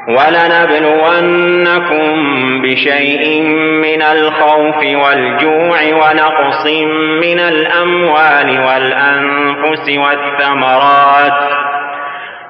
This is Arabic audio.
ولنبلونكم بشيء من الخوف والجوع ونقص من الأموال والأنفس والثمرات